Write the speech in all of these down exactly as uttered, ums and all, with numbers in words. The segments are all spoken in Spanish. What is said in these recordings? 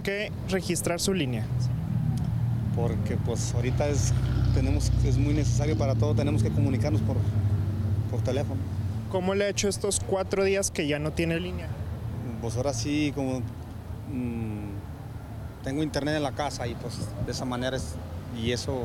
qué registrar su línea? Porque pues ahorita es, tenemos, es muy necesario para todo, tenemos que comunicarnos por, por teléfono. ¿Cómo le ha hecho estos cuatro días que ya no tiene línea? Pues ahora sí, como mmm, tengo internet en la casa y pues de esa manera es, y eso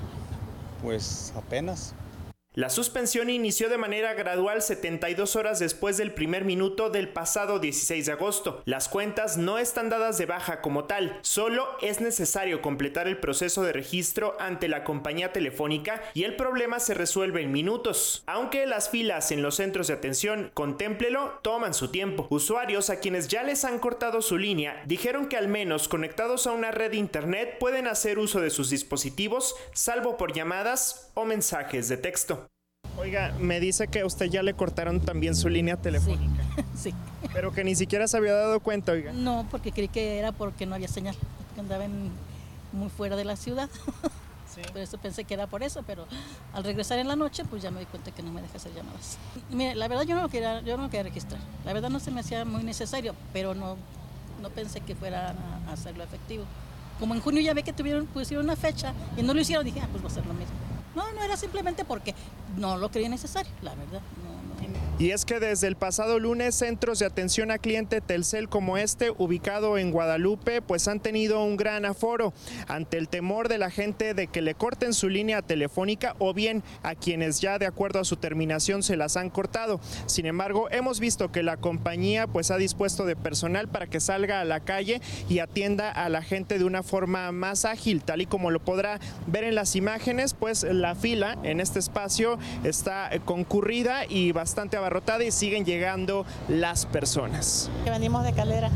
pues apenas. La suspensión inició de manera gradual setenta y dos horas después del primer minuto del pasado dieciséis de agosto. Las cuentas no están dadas de baja como tal, solo es necesario completar el proceso de registro ante la compañía telefónica y el problema se resuelve en minutos. Aunque las filas en los centros de atención, contémplelo, toman su tiempo. Usuarios a quienes ya les han cortado su línea dijeron que al menos conectados a una red de internet pueden hacer uso de sus dispositivos, salvo por llamadas o mensajes de texto. Oiga, me dice que a usted ya le cortaron también su línea telefónica. Sí, sí. Pero que ni siquiera se había dado cuenta, oiga. No, porque creí que era porque no había señal, que andaba en, muy fuera de la ciudad. Sí. Por eso pensé que era por eso, pero al regresar en la noche, pues ya me di cuenta que no me deja hacer llamadas. Mire, la verdad yo no lo quería, yo no lo quería registrar. La verdad no se me hacía muy necesario, pero no, no pensé que fuera a hacerlo efectivo. Como en junio ya ve que tuvieron, pusieron una fecha y no lo hicieron, dije, ah, pues va a ser lo mismo. No, no era simplemente porque no lo creía necesario, la verdad. No, no. Y es que desde el pasado lunes, centros de atención a cliente Telcel como este, ubicado en Guadalupe, pues han tenido un gran aforo ante el temor de la gente de que le corten su línea telefónica o bien a quienes ya de acuerdo a su terminación se las han cortado. Sin embargo, hemos visto que la compañía pues ha dispuesto de personal para que salga a la calle y atienda a la gente de una forma más ágil, tal y como lo podrá ver en las imágenes, pues la fila en este espacio está concurrida y bastante abarrotada y siguen llegando las personas. Que venimos de Calera,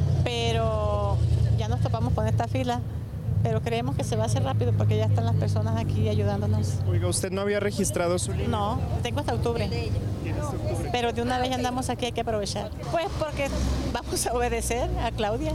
pero ya nos topamos con esta fila, pero creemos que se va a hacer rápido porque ya están las personas aquí ayudándonos. Oiga, ¿usted no había registrado su línea? No, tengo hasta octubre. ¿Tienes octubre? Pero de una vez ya andamos aquí, hay que aprovechar. Pues porque vamos a obedecer a Claudia.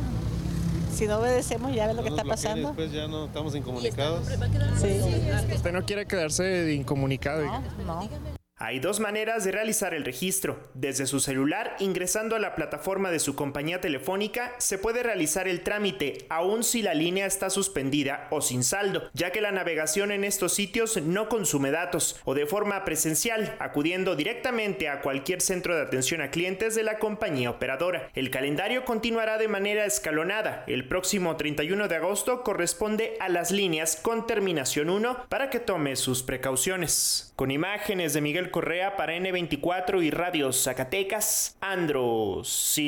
Si no obedecemos, ya ves lo que está pasando. Después ya no estamos incomunicados. Sí. ¿Usted no quiere quedarse incomunicado? No, no. Hay dos maneras de realizar el registro. Desde su celular, ingresando a la plataforma de su compañía telefónica, se puede realizar el trámite, aun si la línea está suspendida o sin saldo, ya que la navegación en estos sitios no consume datos, o de forma presencial, acudiendo directamente a cualquier centro de atención a clientes de la compañía operadora. El calendario continuará de manera escalonada. El próximo treinta y uno de agosto corresponde a las líneas con terminación uno para que tome sus precauciones. Con imágenes de Miguel Correa para ene veinticuatro y Radio Zacatecas, Andros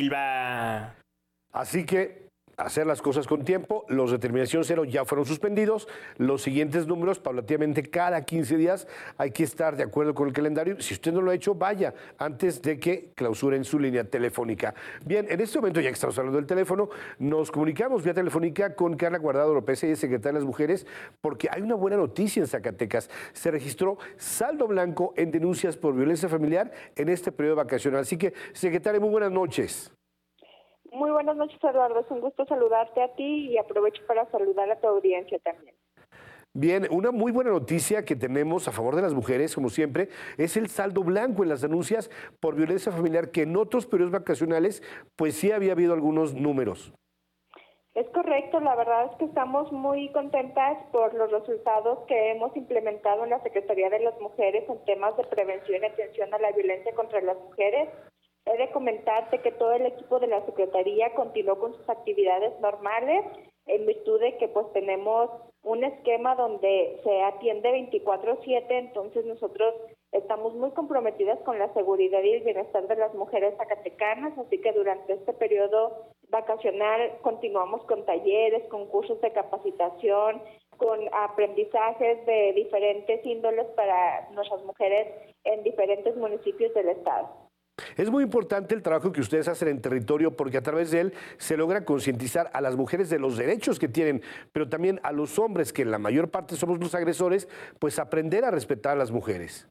Silva. Así que hacer las cosas con tiempo. Los de terminación cero ya fueron suspendidos. Los siguientes números, paulatinamente cada quince días, hay que estar de acuerdo con el calendario. Si usted no lo ha hecho, vaya antes de que clausuren su línea telefónica. Bien, en este momento, ya que estamos hablando del teléfono, nos comunicamos vía telefónica con Carla Guardado López, ella es secretaria de las Mujeres, porque hay una buena noticia en Zacatecas. Se registró saldo blanco en denuncias por violencia familiar en este periodo vacacional. Así que, secretaria, muy buenas noches. Muy buenas noches, Eduardo. Es un gusto saludarte a ti y aprovecho para saludar a tu audiencia también. Bien, una muy buena noticia que tenemos a favor de las mujeres, como siempre, es el saldo blanco en las denuncias por violencia familiar, que en otros periodos vacacionales, pues sí había habido algunos números. Es correcto, la verdad es que estamos muy contentas por los resultados que hemos implementado en la Secretaría de las Mujeres en temas de prevención y atención a la violencia contra las mujeres. He de comentarte que todo el equipo de la Secretaría continuó con sus actividades normales en virtud de que pues tenemos un esquema donde se atiende veinticuatro siete, entonces nosotros estamos muy comprometidas con la seguridad y el bienestar de las mujeres zacatecanas, así que durante este periodo vacacional continuamos con talleres, con cursos de capacitación, con aprendizajes de diferentes índoles para nuestras mujeres en diferentes municipios del estado. Es muy importante el trabajo que ustedes hacen en territorio porque a través de él se logra concientizar a las mujeres de los derechos que tienen, pero también a los hombres, que en la mayor parte somos los agresores, pues aprender a respetar a las mujeres.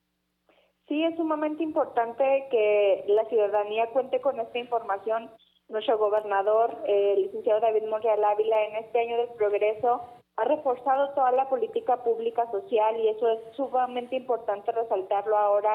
Sí, es sumamente importante que la ciudadanía cuente con esta información. Nuestro gobernador, el licenciado David Monreal Ávila, en este año del progreso, ha reforzado toda la política pública social y eso es sumamente importante resaltarlo ahora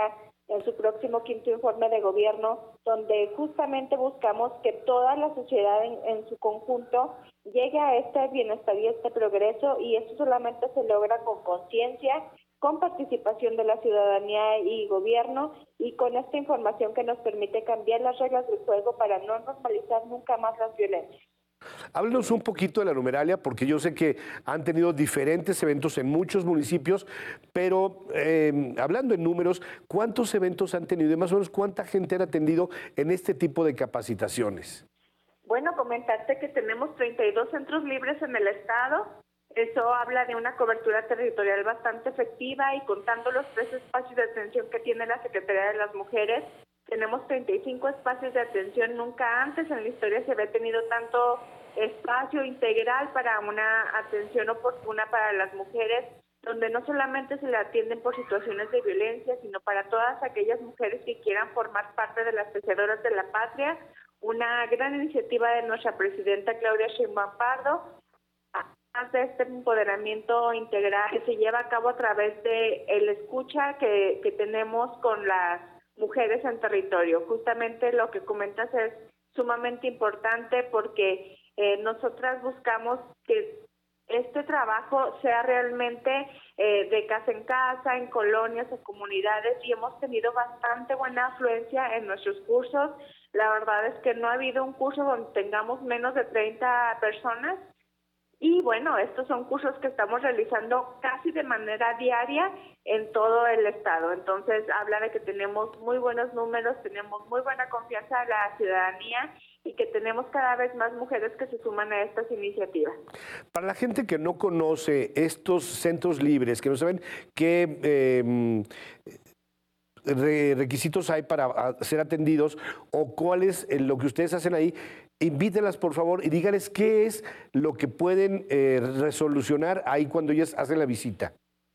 en su próximo quinto informe de gobierno, donde justamente buscamos que toda la sociedad en, en su conjunto llegue a este bienestar y este progreso, y esto solamente se logra con conciencia, con participación de la ciudadanía y gobierno, y con esta información que nos permite cambiar las reglas del juego para no normalizar nunca más las violencias. Háblenos un poquito de la numeralia, porque yo sé que han tenido diferentes eventos en muchos municipios, pero eh, hablando en números, ¿cuántos eventos han tenido y más o menos cuánta gente han atendido en este tipo de capacitaciones? Bueno, comentarte que tenemos treinta y dos centros libres en el estado. Eso habla de una cobertura territorial bastante efectiva, y contando los tres espacios de atención que tiene la Secretaría de las Mujeres, tenemos treinta y cinco espacios de atención. Nunca antes en la historia se había tenido tanto espacio integral para una atención oportuna para las mujeres, donde no solamente se le atienden por situaciones de violencia, sino para todas aquellas mujeres que quieran formar parte de las tejedoras de la patria. Una gran iniciativa de nuestra presidenta Claudia Sheinbaum Pardo, de este empoderamiento integral que se lleva a cabo a través de el escucha que, que tenemos con las mujeres en territorio. Justamente lo que comentas es sumamente importante, porque eh, nosotras buscamos que este trabajo sea realmente eh, de casa en casa, en colonias, en comunidades, y hemos tenido bastante buena afluencia en nuestros cursos. La verdad es que no ha habido un curso donde tengamos menos de treinta personas. Y bueno, estos son cursos que estamos realizando casi de manera diaria en todo el estado. Entonces, habla de que tenemos muy buenos números, tenemos muy buena confianza de la ciudadanía, y que tenemos cada vez más mujeres que se suman a estas iniciativas. Para la gente que no conoce estos centros libres, que no saben qué eh, requisitos hay para ser atendidos o cuál es lo que ustedes hacen ahí, invítenlas por favor y díganles qué es lo que pueden eh, resolucionar ahí cuando ellas hacen la visita.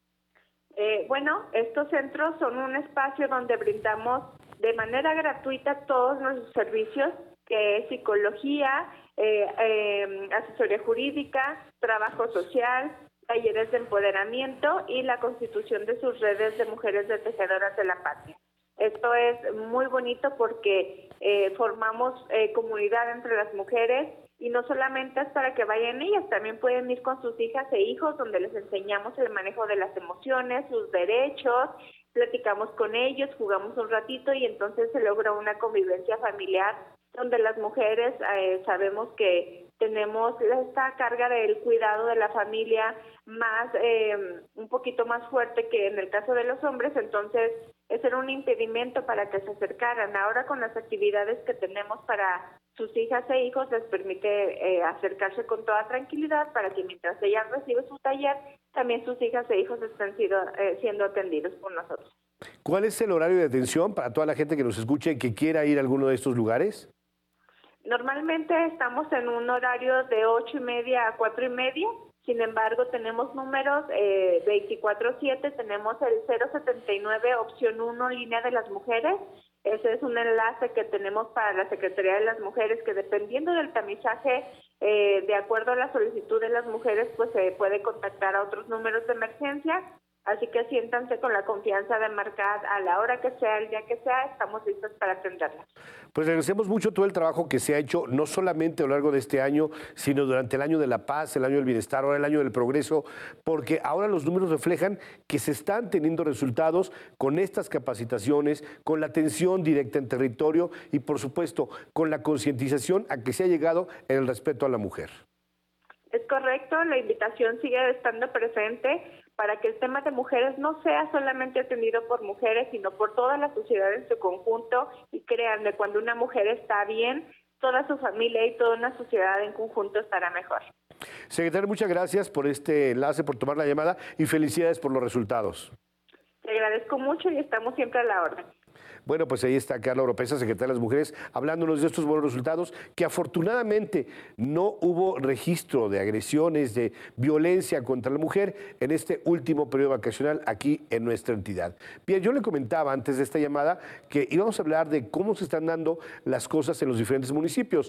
Eh, bueno, estos centros son un espacio donde brindamos de manera gratuita todos nuestros servicios, que es psicología, eh, eh, asesoría jurídica, trabajo social, talleres de empoderamiento y la constitución de sus redes de mujeres de tejedoras de la patria. Esto es muy bonito porque eh, formamos eh, comunidad entre las mujeres, y no solamente es para que vayan ellas, también pueden ir con sus hijas e hijos, donde les enseñamos el manejo de las emociones, sus derechos, platicamos con ellos, jugamos un ratito, y entonces se logra una convivencia familiar donde las mujeres eh, sabemos que tenemos esta carga del cuidado de la familia más eh, un poquito más fuerte que en el caso de los hombres. Entonces ese era un impedimento para que se acercaran. Ahora, con las actividades que tenemos para sus hijas e hijos, les permite eh, acercarse con toda tranquilidad, para que mientras ella recibe su taller, también sus hijas e hijos están sido, eh, siendo atendidos por nosotros. ¿Cuál es el horario de atención para toda la gente que nos escuche y que quiera ir a alguno de estos lugares? Normalmente estamos en un horario de ocho y media a cuatro y media. Sin embargo, tenemos números eh, veinticuatro siete, tenemos el cero setenta y nueve opción uno, línea de las mujeres. Ese es un enlace que tenemos para la Secretaría de las Mujeres, que dependiendo del tamizaje, eh, de acuerdo a la solicitud de las mujeres, pues se puede contactar a otros números de emergencia. Así que siéntanse con la confianza de marcar a la hora que sea, el día que sea, estamos listos para atenderlas. Pues agradecemos mucho todo el trabajo que se ha hecho, no solamente a lo largo de este año, sino durante el año de la paz, el año del bienestar, ahora el año del progreso, porque ahora los números reflejan que se están teniendo resultados con estas capacitaciones, con la atención directa en territorio y, por supuesto, con la concientización a que se ha llegado en el respeto a la mujer. Es correcto, la invitación sigue estando presente para que el tema de mujeres no sea solamente atendido por mujeres, sino por toda la sociedad en su conjunto. Y créanme, cuando una mujer está bien, toda su familia y toda una sociedad en conjunto estará mejor. Secretaria, muchas gracias por este enlace, por tomar la llamada y felicidades por los resultados. Te agradezco mucho y estamos siempre a la orden. Bueno, pues ahí está Carla Oropesa, secretaria de las Mujeres, hablándonos de estos buenos resultados, que afortunadamente no hubo registro de agresiones, de violencia contra la mujer en este último periodo vacacional aquí en nuestra entidad. Bien, yo le comentaba antes de esta llamada que íbamos a hablar de cómo se están dando las cosas en los diferentes municipios.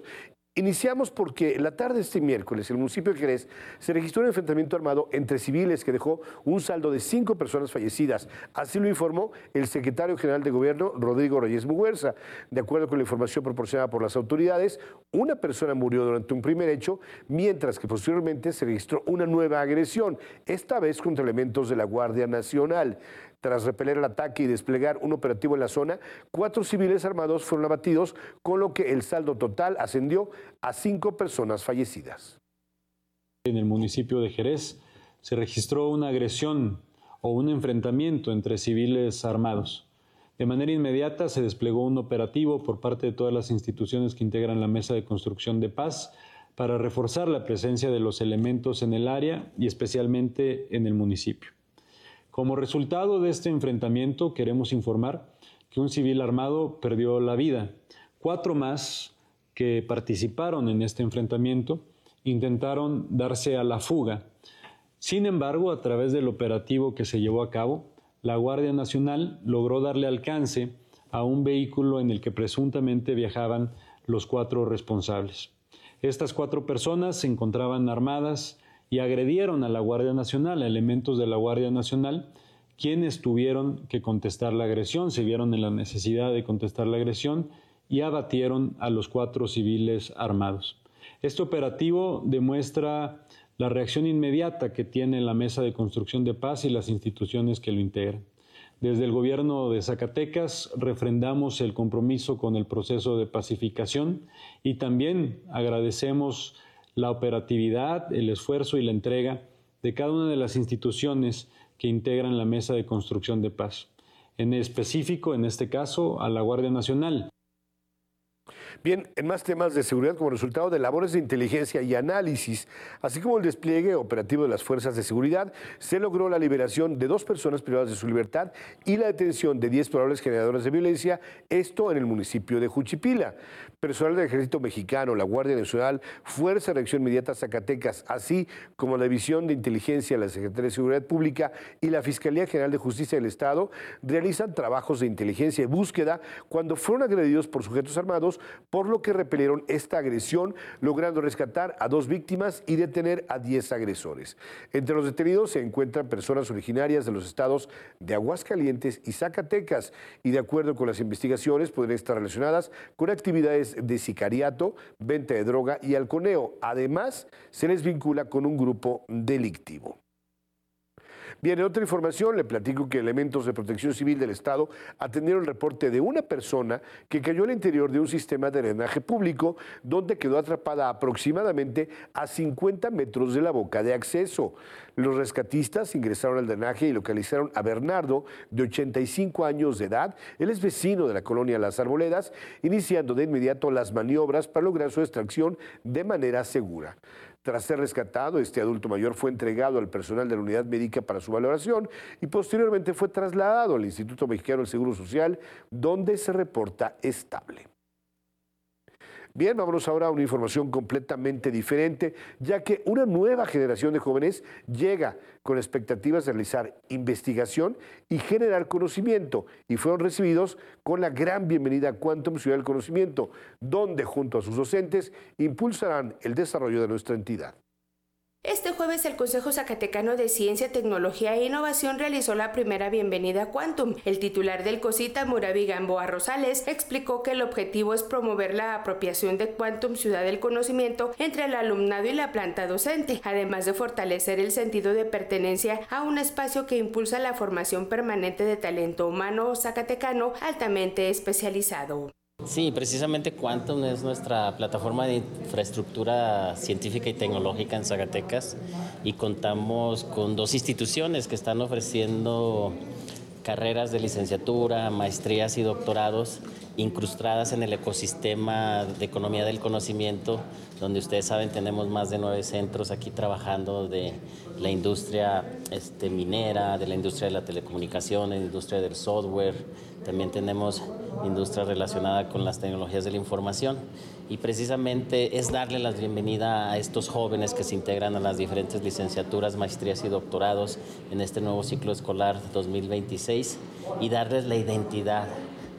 Iniciamos porque la tarde de este miércoles, en el municipio de Jerez, se registró un enfrentamiento armado entre civiles que dejó un saldo de cinco personas fallecidas. Así lo informó el secretario general de Gobierno, Rodrigo Reyes Muguerza. De acuerdo con la información proporcionada por las autoridades, una persona murió durante un primer hecho, mientras que posteriormente se registró una nueva agresión, esta vez contra elementos de la Guardia Nacional. Tras repeler el ataque y desplegar un operativo en la zona, cuatro civiles armados fueron abatidos, con lo que el saldo total ascendió a cinco personas fallecidas. En el municipio de Jerez se registró una agresión o un enfrentamiento entre civiles armados. De manera inmediata se desplegó un operativo por parte de todas las instituciones que integran la Mesa de Construcción de Paz para reforzar la presencia de los elementos en el área y especialmente en el municipio. Como resultado de este enfrentamiento, queremos informar que un civil armado perdió la vida. Cuatro más que participaron en este enfrentamiento intentaron darse a la fuga. Sin embargo, a través del operativo que se llevó a cabo, la Guardia Nacional logró darle alcance a un vehículo en el que presuntamente viajaban los cuatro responsables. Estas cuatro personas se encontraban armadas y agredieron a la Guardia Nacional, a elementos de la Guardia Nacional, quienes tuvieron que contestar la agresión, se vieron en la necesidad de contestar la agresión y abatieron a los cuatro civiles armados. Este operativo demuestra la reacción inmediata que tiene la Mesa de Construcción de Paz y las instituciones que lo integran. Desde el gobierno de Zacatecas refrendamos el compromiso con el proceso de pacificación y también agradecemos la operatividad, el esfuerzo y la entrega de cada una de las instituciones que integran la Mesa de Construcción de Paz. En específico, en este caso, a la Guardia Nacional. Bien, en más temas de seguridad, como resultado de labores de inteligencia y análisis, así como el despliegue operativo de las fuerzas de seguridad, se logró la liberación de dos personas privadas de su libertad y la detención de diez probables generadores de violencia, esto en el municipio de Juchipila. Personal del Ejército Mexicano, la Guardia Nacional, Fuerza de Reacción Inmediata Zacatecas, así como la División de Inteligencia de la Secretaría de Seguridad Pública y la Fiscalía General de Justicia del Estado realizan trabajos de inteligencia y búsqueda cuando fueron agredidos por sujetos armados, por lo que repelieron esta agresión, logrando rescatar a dos víctimas y detener a diez agresores. Entre los detenidos se encuentran personas originarias de los estados de Aguascalientes y Zacatecas, y de acuerdo con las investigaciones podrían estar relacionadas con actividades de sicariato, venta de droga y halconeo. Además, se les vincula con un grupo delictivo. Bien, en otra información le platico que elementos de protección civil del Estado atendieron el reporte de una persona que cayó al interior de un sistema de drenaje público donde quedó atrapada aproximadamente a cincuenta metros de la boca de acceso. Los rescatistas ingresaron al drenaje y localizaron a Bernardo, de ochenta y cinco años de edad. Él es vecino de la colonia Las Arboledas, iniciando de inmediato las maniobras para lograr su extracción de manera segura. Tras ser rescatado, este adulto mayor fue entregado al personal de la unidad médica para su valoración y posteriormente fue trasladado al Instituto Mexicano del Seguro Social, donde se reporta estable. Bien, vámonos ahora a una información completamente diferente, ya que una nueva generación de jóvenes llega con expectativas de realizar investigación y generar conocimiento, y fueron recibidos con la gran bienvenida a Quantum Ciudad del Conocimiento, donde junto a sus docentes impulsarán el desarrollo de nuestra entidad. Este jueves el Consejo Zacatecano de Ciencia, Tecnología e Innovación realizó la primera bienvenida a Quantum. El titular del COSITA, Murabi Gamboa Rosales, explicó que el objetivo es promover la apropiación de Quantum Ciudad del Conocimiento entre el alumnado y la planta docente, además de fortalecer el sentido de pertenencia a un espacio que impulsa la formación permanente de talento humano zacatecano altamente especializado. Sí, precisamente Quantum es nuestra plataforma de infraestructura científica y tecnológica en Zacatecas y contamos con dos instituciones que están ofreciendo carreras de licenciatura, maestrías y doctorados incrustadas en el ecosistema de economía del conocimiento, donde ustedes saben tenemos más de nueve centros aquí trabajando de la industria este, minera, de la industria de la telecomunicación, de la industria del software. También tenemos industria relacionada con las tecnologías de la información y precisamente es darle la bienvenida a estos jóvenes que se integran a las diferentes licenciaturas, maestrías y doctorados en este nuevo ciclo escolar dos mil veintiséis y darles la identidad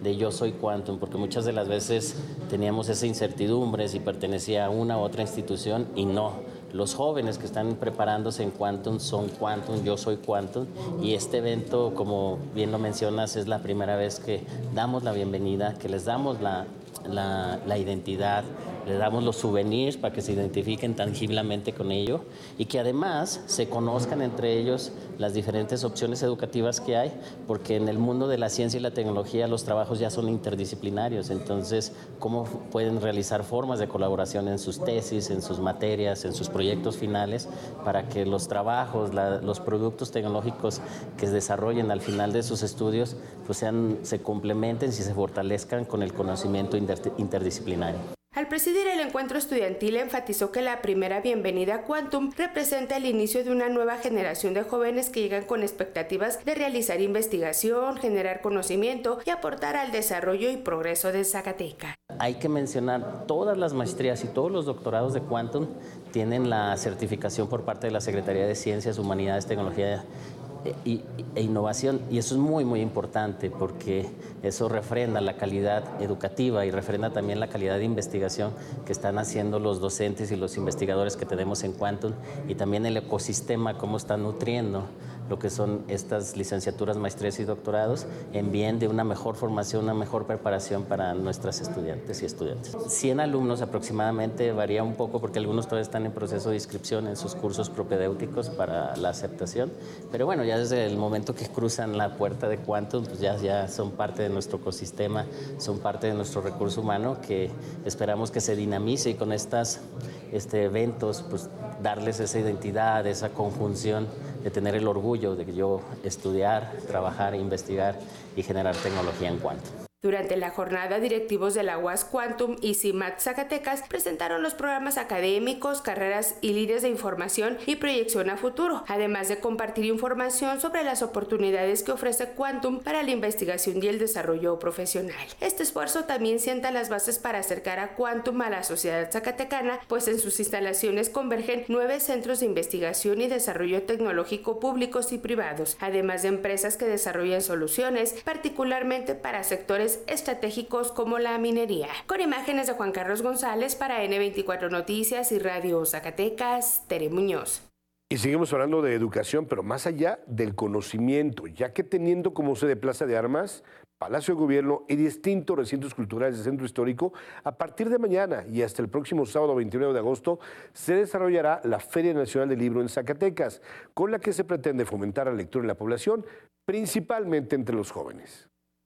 de yo soy Quantum, porque muchas de las veces teníamos esa incertidumbre si pertenecía a una u otra institución y no. Los jóvenes que están preparándose en Quantum son Quantum, yo soy Quantum, y este evento, como bien lo mencionas, es la primera vez que damos la bienvenida, que les damos la, la, la identidad, les damos los souvenirs para que se identifiquen tangiblemente con ello y que además se conozcan entre ellos las diferentes opciones educativas que hay, porque en el mundo de la ciencia y la tecnología los trabajos ya son interdisciplinarios, entonces cómo pueden realizar formas de colaboración en sus tesis, en sus materias, en sus proyectos finales, para que los trabajos, la, los productos tecnológicos que se desarrollen al final de sus estudios pues sean, se complementen y se fortalezcan con el conocimiento inter, interdisciplinario. Al presidir el encuentro estudiantil enfatizó que la primera bienvenida a Quantum representa el inicio de una nueva generación de jóvenes que llegan con expectativas de realizar investigación, generar conocimiento y aportar al desarrollo y progreso de Zacatecas. Hay que mencionar todas las maestrías y todos los doctorados de Quantum tienen la certificación por parte de la Secretaría de Ciencias, Humanidades, Tecnología E, e innovación, y eso es muy muy importante porque eso refrenda la calidad educativa y refrenda también la calidad de investigación que están haciendo los docentes y los investigadores que tenemos en Quantum, y también el ecosistema, cómo están nutriendo lo que son estas licenciaturas, maestrías y doctorados en bien de una mejor formación, una mejor preparación para nuestras estudiantes y estudiantes. cien alumnos aproximadamente, varía un poco porque algunos todavía están en proceso de inscripción en sus cursos propedéuticos para la aceptación, pero bueno, ya desde el momento que cruzan la puerta de Quantum, pues ya, ya son parte de nuestro ecosistema, son parte de nuestro recurso humano que esperamos que se dinamice, y con estos este, eventos pues darles esa identidad, esa conjunción de tener el orgullo de yo estudiar, trabajar, investigar y generar tecnología en Quantum. Durante la jornada, directivos de la U A S Quantum y CIMAT Zacatecas presentaron los programas académicos, carreras y líneas de información y proyección a futuro, además de compartir información sobre las oportunidades que ofrece Quantum para la investigación y el desarrollo profesional. Este esfuerzo también sienta las bases para acercar a Quantum a la sociedad zacatecana, pues en sus instalaciones convergen nueve centros de investigación y desarrollo tecnológico públicos y privados, además de empresas que desarrollan soluciones, particularmente para sectores estratégicos como la minería. Con imágenes de Juan Carlos González para ene veinticuatro Noticias y Radio Zacatecas, Tere Muñoz. Y seguimos hablando de educación, pero más allá del conocimiento, ya que teniendo como sede Plaza de Armas, Palacio de Gobierno y distintos recintos culturales del Centro Histórico, a partir de mañana y hasta el próximo sábado veintinueve de agosto se desarrollará la Feria Nacional del Libro en Zacatecas, con la que se pretende fomentar la lectura en la población, principalmente entre los jóvenes.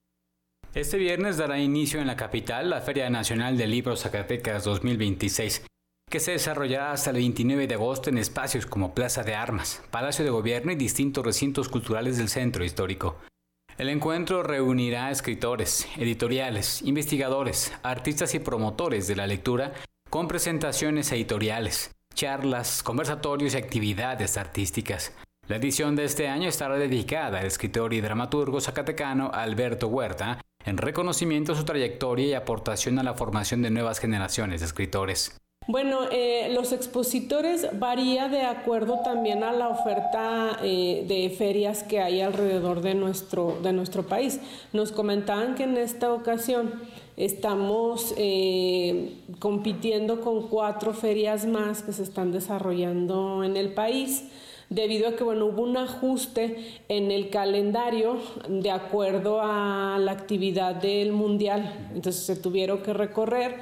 Este viernes dará inicio en la capital la Feria Nacional del Libro Zacatecas dos mil veintiséis, que se desarrollará hasta el veintinueve de agosto en espacios como Plaza de Armas, Palacio de Gobierno y distintos recintos culturales del Centro Histórico. El encuentro reunirá a escritores, editoriales, investigadores, artistas y promotores de la lectura con presentaciones editoriales, charlas, conversatorios y actividades artísticas. La edición de este año estará dedicada al escritor y dramaturgo zacatecano Alberto Huerta, en reconocimiento a su trayectoria y aportación a la formación de nuevas generaciones de escritores. Bueno, eh, los expositores varía de acuerdo también a la oferta eh, de ferias que hay alrededor de nuestro, de nuestro país. Nos comentaban que en esta ocasión estamos eh, compitiendo con cuatro ferias más que se están desarrollando en el país, debido a que bueno, hubo un ajuste en el calendario de acuerdo a la actividad del Mundial, entonces se tuvieron que recorrer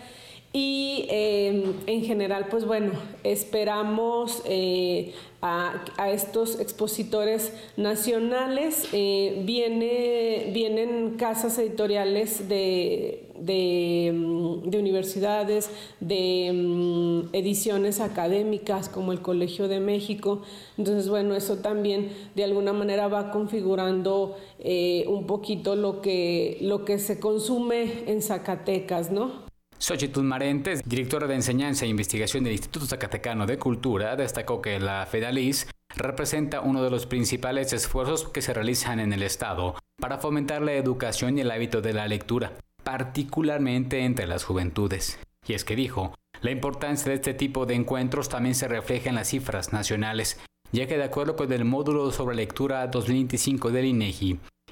y eh, en general pues bueno, esperamos eh, a, a estos expositores nacionales, eh, viene, vienen casas editoriales de, de, de universidades, de um, ediciones académicas como el Colegio de México, entonces bueno, eso también de alguna manera va configurando eh, un poquito lo que, lo que se consume en Zacatecas, ¿no? Xochitl Marentes, directora de Enseñanza e Investigación del Instituto Zacatecano de Cultura, destacó que la FEDALIS representa uno de los principales esfuerzos que se realizan en el Estado para fomentar la educación y el hábito de la lectura, particularmente entre las juventudes. Y es que dijo, la importancia de este tipo de encuentros también se refleja en las cifras nacionales, ya que de acuerdo con el módulo sobre lectura dos mil veinticinco del INEGI,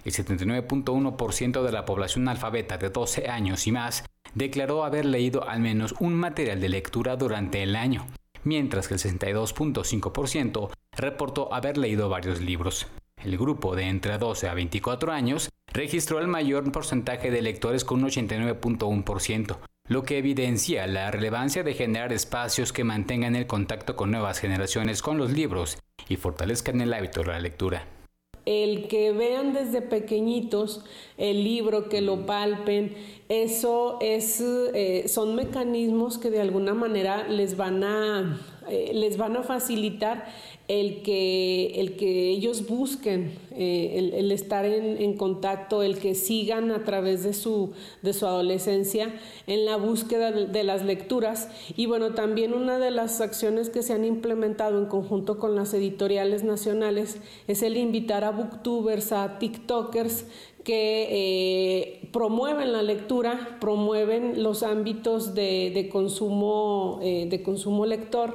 El setenta y nueve punto uno por ciento de la población alfabeta de doce años y más declaró haber leído al menos un material de lectura durante el año, mientras que el sesenta y dos punto cinco por ciento reportó haber leído varios libros. El grupo de entre doce a veinticuatro años registró el mayor porcentaje de lectores con un ochenta y nueve punto uno por ciento, lo que evidencia la relevancia de generar espacios que mantengan el contacto con nuevas generaciones con los libros y fortalezcan el hábito de la lectura. El que vean desde pequeñitos el libro, que lo palpen, eso es, eh, son mecanismos que de alguna manera les van a, eh, les van a facilitar el que, el que ellos busquen, eh, el, el estar en, en contacto, el que sigan a través de su, de su adolescencia en la búsqueda de, de las lecturas. Y bueno, también una de las acciones que se han implementado en conjunto con las editoriales nacionales es el invitar a booktubers, a tiktokers que eh, promueven la lectura, promueven los ámbitos de, de, consumo, eh, de consumo lector.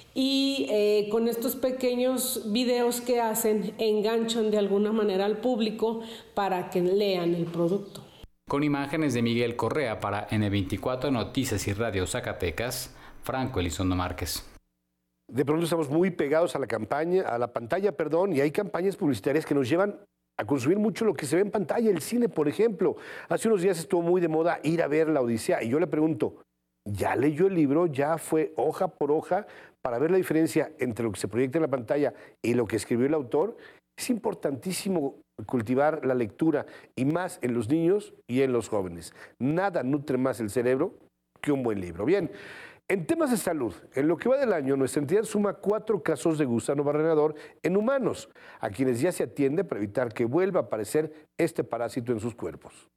Y eh, con estos pequeños videos que hacen, enganchan de alguna manera al público para que lean el producto. Con imágenes de Miguel Correa para N veinticuatro Noticias y Radio Zacatecas, Franco Elizondo Márquez. De pronto estamos muy pegados a la campaña, a la pantalla, perdón, y hay campañas publicitarias que nos llevan a consumir mucho lo que se ve en pantalla, el cine, por ejemplo. Hace unos días estuvo muy de moda ir a ver La Odisea, y yo le pregunto, ¿ya leyó el libro? ¿Ya fue hoja por hoja para ver la diferencia entre lo que se proyecta en la pantalla y lo que escribió el autor? Es importantísimo cultivar la lectura, y más en los niños y en los jóvenes. Nada nutre más el cerebro que un buen libro. Bien, en temas de salud, en lo que va del año, nuestra entidad suma cuatro casos de gusano barrenador en humanos, a quienes ya se atiende para evitar que vuelva a aparecer este parásito en sus cuerpos.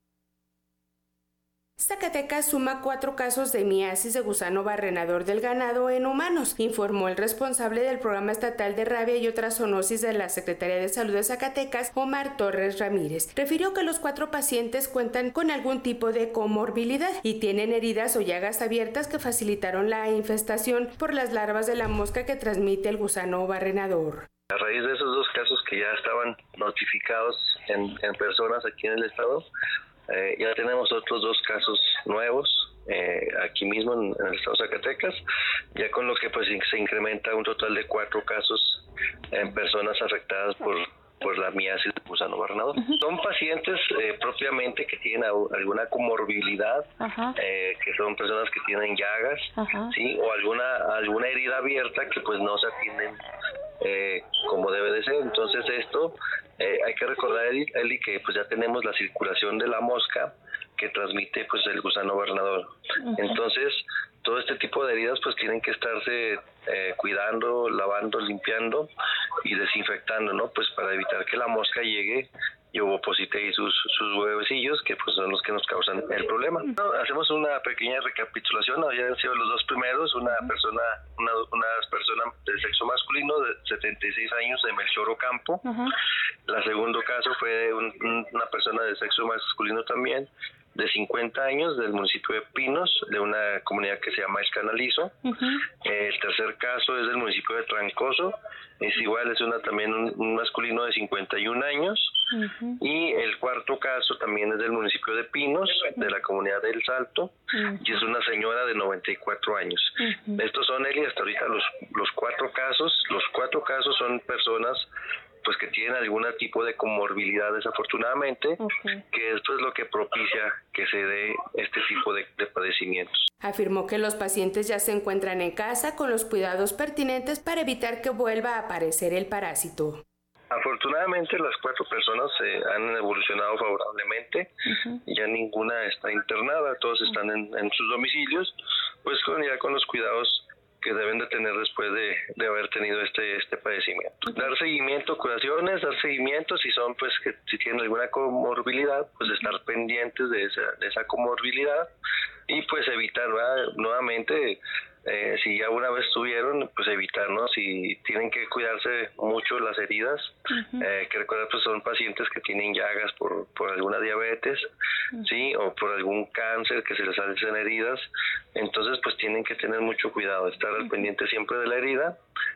Zacatecas suma cuatro casos de miasis de gusano barrenador del ganado en humanos, informó el responsable del Programa Estatal de Rabia y otras zoonosis de la Secretaría de Salud de Zacatecas, Omar Torres Ramírez. Refirió que los cuatro pacientes cuentan con algún tipo de comorbilidad y tienen heridas o llagas abiertas que facilitaron la infestación por las larvas de la mosca que transmite el gusano barrenador. A raíz de esos dos casos que ya estaban notificados en, en personas aquí en el estado, Eh, ya tenemos otros dos casos nuevos eh, aquí mismo en, en el estado de Zacatecas, ya con lo que pues se incrementa un total de cuatro casos en personas afectadas por, por la miasis de gusano barrenador. Uh-huh. Son pacientes eh, propiamente que tienen a, alguna comorbilidad, uh-huh. eh, que son personas que tienen llagas, uh-huh. ¿sí? O alguna, alguna herida abierta que pues no se atienden eh, como debe de ser. Entonces esto Eh, hay que recordar, Eli, Eli, que pues ya tenemos la circulación de la mosca que transmite pues el gusano barrenador. Uh-huh. Entonces, todo este tipo de heridas pues tienen que estarse eh, cuidando, lavando, limpiando y desinfectando, ¿no? Pues para evitar que la mosca llegue y ovoposite y sus, sus huevecillos, que pues son los que nos causan el problema. ¿No? Hacemos una pequeña recapitulación, ¿no? Ya han sido los dos primeros, una persona, una, una persona de sexo masculino de setenta y seis años de Melchor Ocampo. Uh-huh. La segundo caso fue un, un, una persona de sexo masculino también, de cincuenta años, del municipio de Pinos, de una comunidad que se llama El Canalizo. Uh-huh. El tercer caso es del municipio de Trancoso, es igual, es una también un, un masculino de cincuenta y un años. Uh-huh. Y el cuarto caso también es del municipio de Pinos, de la comunidad del Salto, uh-huh. y es una señora de noventa y cuatro años. Uh-huh. Estos son, Eli, hasta ahorita los, los cuatro casos. Los cuatro casos son personas pues que tienen algún tipo de comorbilidad, desafortunadamente, okay. que esto es lo que propicia que se dé este tipo de, de padecimientos. Afirmó que los pacientes ya se encuentran en casa con los cuidados pertinentes para evitar que vuelva a aparecer el parásito. Afortunadamente las cuatro personas eh, han evolucionado favorablemente, uh-huh. ya ninguna está internada, todos están en, en sus domicilios, pues con, ya con los cuidados que deben de tener después de, de haber tenido este este padecimiento. Dar seguimiento, curaciones, dar seguimiento, si son pues que si tienen alguna comorbilidad, pues estar pendientes de esa, de esa comorbilidad y pues evitar, ¿verdad? Nuevamente, eh, si ya una vez tuvieron, pues evitar, ¿no? Si tienen que cuidarse mucho las heridas, uh-huh. eh, que recordar pues son pacientes que tienen llagas por, por alguna diabetes, uh-huh. sí, o por algún cáncer que se les hacen heridas, entonces pues tienen que tener mucho cuidado, estar al pendiente siempre de la herida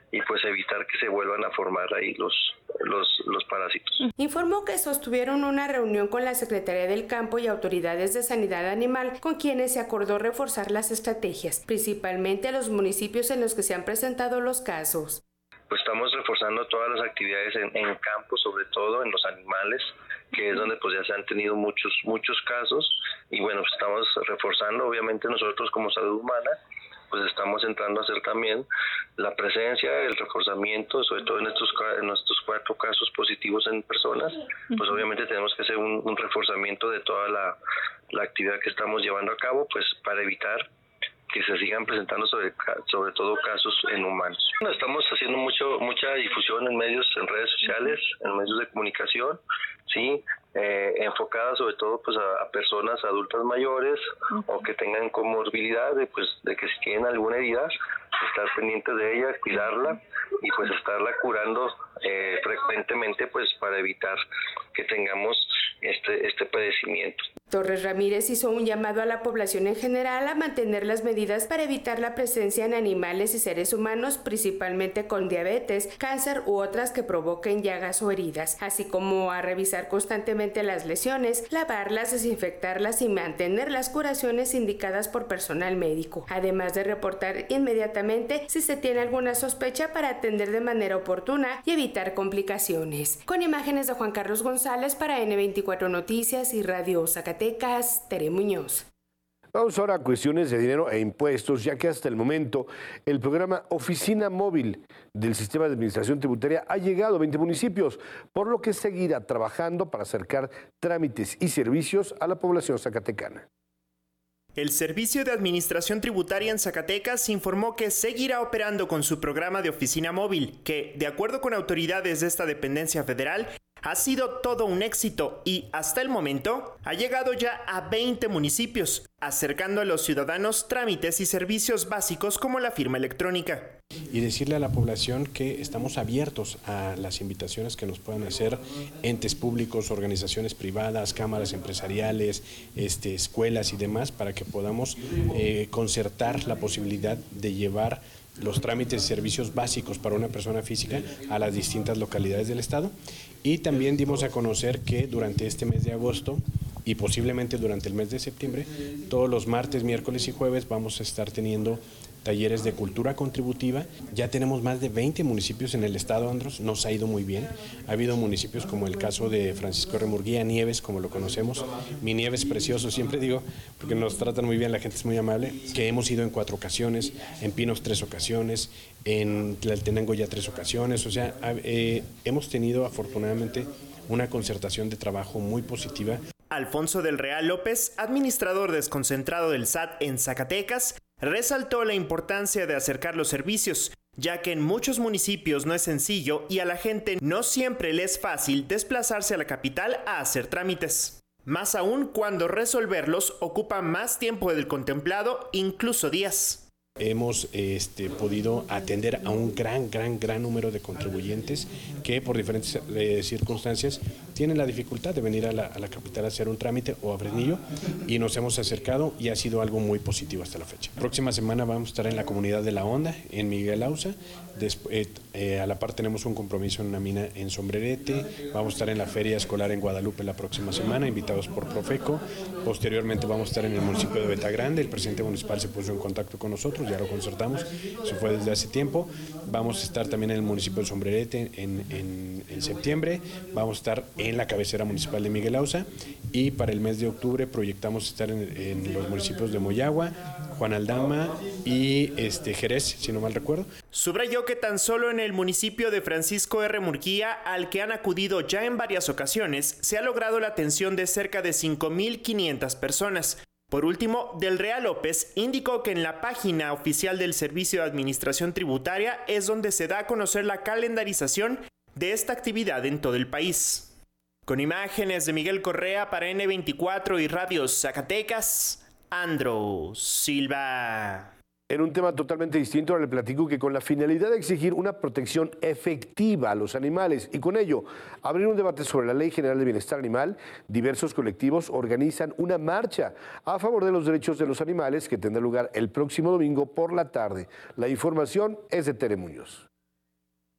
y pues evitar que se vuelvan a formar ahí los, los, los parásitos. Informó que sostuvieron una reunión con la Secretaría del Campo y autoridades de Sanidad Animal, con quienes se acordó reforzar las estrategias, principalmente a los municipios en los que se han presentado los casos. Pues estamos reforzando todas las actividades en, en campo, sobre todo en los animales, que es donde pues ya se han tenido muchos muchos casos, y bueno, pues estamos reforzando, obviamente nosotros como Salud Humana, pues estamos entrando a hacer también la presencia, el reforzamiento, sobre todo en estos, en estos cuatro casos positivos en personas, pues obviamente tenemos que hacer un, un reforzamiento de toda la, la actividad que estamos llevando a cabo, pues para evitar que se sigan presentando sobre, sobre todo casos en humanos. Estamos haciendo mucho mucha difusión en medios, en redes sociales, en medios de comunicación, sí, eh, enfocada sobre todo pues a, a personas adultas mayores uh-huh. o que tengan comorbilidad de, pues, de que si tienen alguna herida, estar pendiente de ella, cuidarla y pues estarla curando eh, frecuentemente pues para evitar que tengamos este, este padecimiento. Torres Ramírez hizo un llamado a la población en general a mantener las medidas para evitar la presencia en animales y seres humanos, principalmente con diabetes, cáncer u otras que provoquen llagas o heridas, así como a revisar constantemente las lesiones, lavarlas, desinfectarlas y mantener las curaciones indicadas por personal médico, además de reportar inmediatamente si se tiene alguna sospecha para atender de manera oportuna y evitar complicaciones. Con imágenes de Juan Carlos González para ene veinticuatro Noticias y Radio Zacatecas, Tere Muñoz. Vamos ahora a cuestiones de dinero e impuestos, ya que hasta el momento el programa Oficina Móvil del Sistema de Administración Tributaria ha llegado a veinte municipios, por lo que seguirá trabajando para acercar trámites y servicios a la población zacatecana. El Servicio de Administración Tributaria en Zacatecas informó que seguirá operando con su programa de oficina móvil, que, de acuerdo con autoridades de esta dependencia federal, ha sido todo un éxito y, hasta el momento, ha llegado ya a veinte municipios, acercando a los ciudadanos trámites y servicios básicos como la firma electrónica. Y decirle a la población que estamos abiertos a las invitaciones que nos puedan hacer entes públicos, organizaciones privadas, cámaras empresariales, este, escuelas y demás, para que podamos eh, concertar la posibilidad de llevar los trámites y servicios básicos para una persona física a las distintas localidades del estado. Y también dimos a conocer que durante este mes de agosto y posiblemente durante el mes de septiembre, todos los martes, miércoles y jueves vamos a estar teniendo talleres de cultura contributiva. Ya tenemos más de veinte municipios en el estado, Andros, nos ha ido muy bien. Ha habido municipios como el caso de Francisco R. Murguía, Nieves, como lo conocemos, mi Nieves precioso, siempre digo, porque nos tratan muy bien, la gente es muy amable, que hemos ido en cuatro ocasiones, en Pinos tres ocasiones, en Tlaltenango ya tres ocasiones, o sea, eh, hemos tenido afortunadamente una concertación de trabajo muy positiva. Alfonso del Real López, administrador desconcentrado del S A T en Zacatecas, resaltó la importancia de acercar los servicios, ya que en muchos municipios no es sencillo y a la gente no siempre le es fácil desplazarse a la capital a hacer trámites. Más aún cuando resolverlos ocupa más tiempo del contemplado, incluso días. Hemos este, podido atender a un gran, gran, gran número de contribuyentes que por diferentes eh, circunstancias tienen la dificultad de venir a la, a la capital a hacer un trámite o a Fresnillo, y nos hemos acercado y ha sido algo muy positivo hasta la fecha. Próxima semana vamos a estar en la comunidad de La Honda, en Miguel Ausa. Después, eh, eh, a la par tenemos un compromiso en una mina en Sombrerete. Vamos a estar en la feria escolar en Guadalupe la próxima semana, invitados por Profeco. Posteriormente vamos a estar en el municipio de Betagrande. El presidente municipal se puso en contacto con nosotros, ya lo concertamos, eso fue desde hace tiempo. Vamos a estar también en el municipio de Sombrerete en, en, en septiembre. Vamos a estar en la cabecera municipal de Miguel Ausa, y para el mes de octubre proyectamos estar en, en los municipios de Moyagua, Juan Aldama y este, Jerez, si no mal recuerdo. Subrayó que tan solo en el municipio de Francisco R. Murguía, al que han acudido ya en varias ocasiones, se ha logrado la atención de cerca de cinco mil quinientas personas. Por último, Del Real López indicó que en la página oficial del Servicio de Administración Tributaria es donde se da a conocer la calendarización de esta actividad en todo el país. Con imágenes de Miguel Correa para ene veinticuatro y Radio Zacatecas, Andro Silva. En un tema totalmente distinto, ahora le platico que con la finalidad de exigir una protección efectiva a los animales y con ello abrir un debate sobre la Ley General de Bienestar Animal, diversos colectivos organizan una marcha a favor de los derechos de los animales que tendrá lugar el próximo domingo por la tarde. La información es de Tere Muñoz.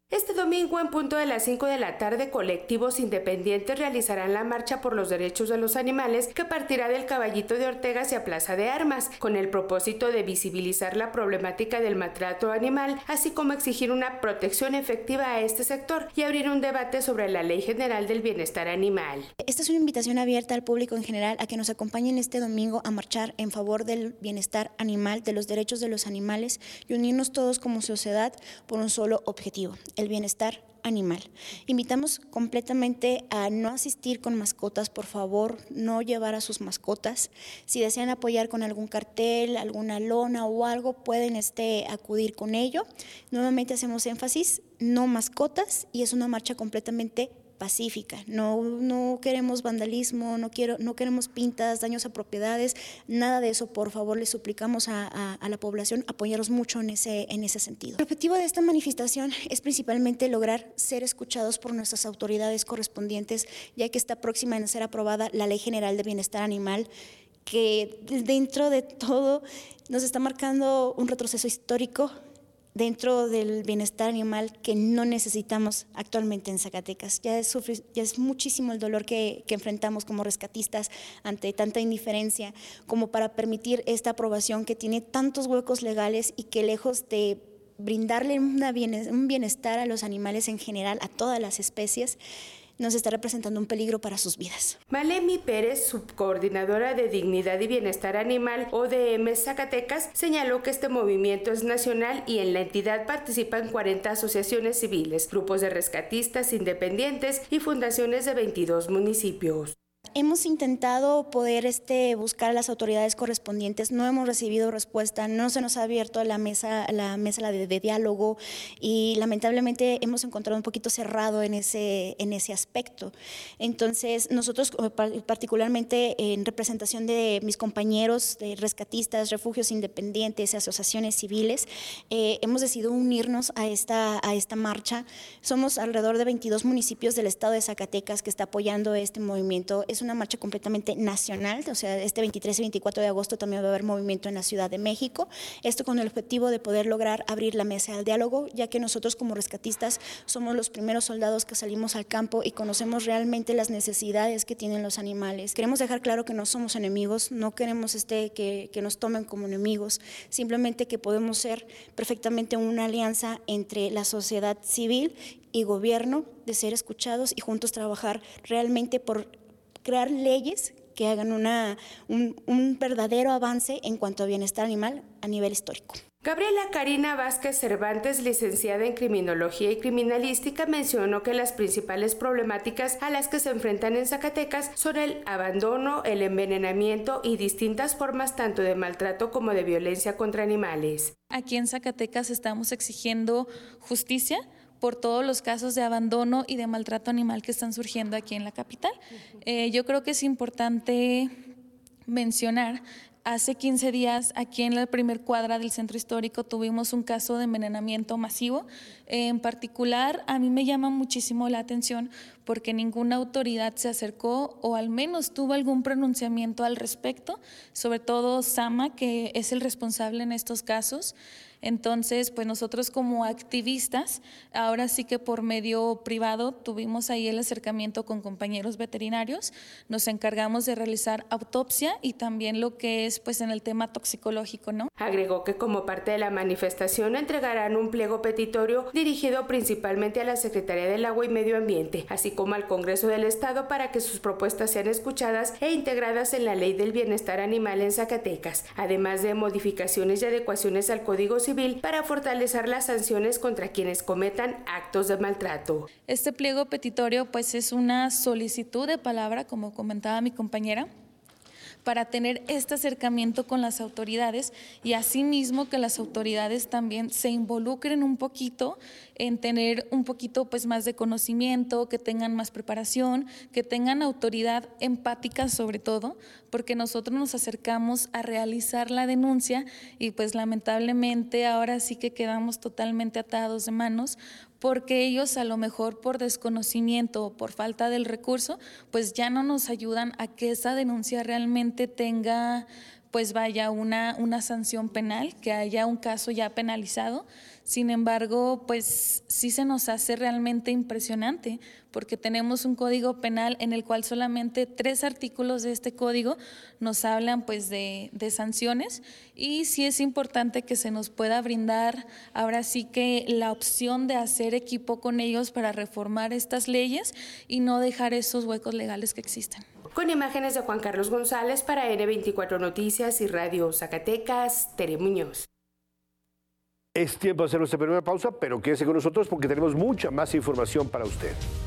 Este domingo, en punto de las cinco de la tarde, colectivos independientes realizarán la marcha por los derechos de los animales que partirá del Caballito de Ortega hacia Plaza de Armas, con el propósito de visibilizar la problemática del maltrato animal, así como exigir una protección efectiva a este sector y abrir un debate sobre la Ley General del Bienestar Animal. Esta es una invitación abierta al público en general a que nos acompañen este domingo a marchar en favor del bienestar animal, de los derechos de los animales y unirnos todos como sociedad por un solo objetivo: el bienestar animal. Invitamos completamente a no asistir con mascotas, por favor, no llevar a sus mascotas. Si desean apoyar con algún cartel, alguna lona o algo, pueden este, acudir con ello. Nuevamente hacemos énfasis, no mascotas, y es una marcha completamente pacífica. No, no queremos vandalismo, no, quiero, no queremos pintas, daños a propiedades, nada de eso. Por favor, les suplicamos a, a, a la población apoyarnos mucho en ese, en ese sentido. El objetivo de esta manifestación es principalmente lograr ser escuchados por nuestras autoridades correspondientes, ya que está próxima a ser aprobada la Ley General de Bienestar Animal, que dentro de todo nos está marcando un retroceso histórico dentro del bienestar animal que no necesitamos actualmente en Zacatecas. Ya es, ya es muchísimo el dolor que, que enfrentamos como rescatistas ante tanta indiferencia como para permitir esta aprobación que tiene tantos huecos legales y que, lejos de brindarle una bienes, un bienestar a los animales en general, a todas las especies, nos está representando un peligro para sus vidas. Malemi Pérez, subcoordinadora de Dignidad y Bienestar Animal O D M Zacatecas, señaló que este movimiento es nacional y en la entidad participan cuarenta asociaciones civiles, grupos de rescatistas independientes y fundaciones de veintidós municipios. Hemos intentado poder este, buscar a las autoridades correspondientes, no hemos recibido respuesta, no se nos ha abierto la mesa, la mesa de, de diálogo y lamentablemente hemos encontrado un poquito cerrado en ese, en ese aspecto. Entonces nosotros particularmente en representación de mis compañeros de rescatistas, refugios independientes, asociaciones civiles, eh, hemos decidido unirnos a esta, a esta marcha. Somos alrededor de veintidós municipios del estado de Zacatecas que está apoyando este movimiento. Es una marcha completamente nacional, o sea, este veintitrés y veinticuatro de agosto también va a haber movimiento en la Ciudad de México, esto con el objetivo de poder lograr abrir la mesa al diálogo, ya que nosotros como rescatistas somos los primeros soldados que salimos al campo y conocemos realmente las necesidades que tienen los animales. Queremos dejar claro que no somos enemigos, no queremos este, que, que nos tomen como enemigos, simplemente que podemos ser perfectamente una alianza entre la sociedad civil y gobierno, de ser escuchados y juntos trabajar realmente por crear leyes que hagan una, un, un verdadero avance en cuanto a bienestar animal a nivel histórico. Gabriela Karina Vázquez Cervantes, licenciada en Criminología y Criminalística, mencionó que las principales problemáticas a las que se enfrentan en Zacatecas son el abandono, el envenenamiento y distintas formas tanto de maltrato como de violencia contra animales. Aquí en Zacatecas estamos exigiendo justicia por todos los casos de abandono y de maltrato animal que están surgiendo aquí en la capital. Eh, yo creo que es importante mencionar, hace quince días aquí en la primer cuadra del centro histórico tuvimos un caso de envenenamiento masivo. En particular, a mí me llama muchísimo la atención porque ninguna autoridad se acercó o al menos tuvo algún pronunciamiento al respecto, sobre todo Sama, que es el responsable en estos casos. Entonces, pues nosotros como activistas, ahora sí que por medio privado tuvimos ahí el acercamiento con compañeros veterinarios, nos encargamos de realizar autopsia y también lo que es pues en el tema toxicológico, ¿no? Agregó que como parte de la manifestación entregarán un pliego petitorio dirigido principalmente a la Secretaría del Agua y Medio Ambiente, así como al Congreso del Estado para que sus propuestas sean escuchadas e integradas en la Ley del Bienestar Animal en Zacatecas, además de modificaciones y adecuaciones al Código Civil para fortalecer las sanciones contra quienes cometan actos de maltrato. Este pliego petitorio pues es una solicitud de palabra, como comentaba mi compañera, para tener este acercamiento con las autoridades y asimismo que las autoridades también se involucren un poquito en tener un poquito pues más de conocimiento, que tengan más preparación, que tengan autoridad empática sobre todo, porque nosotros nos acercamos a realizar la denuncia y pues lamentablemente ahora sí que quedamos totalmente atados de manos porque ellos a lo mejor por desconocimiento o por falta del recurso, pues ya no nos ayudan a que esa denuncia realmente tenga pues vaya una, una sanción penal, que haya un caso ya penalizado. Sin embargo, pues sí se nos hace realmente impresionante, porque tenemos un código penal en el cual solamente tres artículos de este código nos hablan pues de, de sanciones, y sí es importante que se nos pueda brindar ahora sí que la opción de hacer equipo con ellos para reformar estas leyes y no dejar esos huecos legales que existen. Con imágenes de Juan Carlos González para N veinticuatro Noticias y Radio Zacatecas, Tere Muñoz. Es tiempo de hacer nuestra primera pausa, pero quédese con nosotros porque tenemos mucha más información para usted.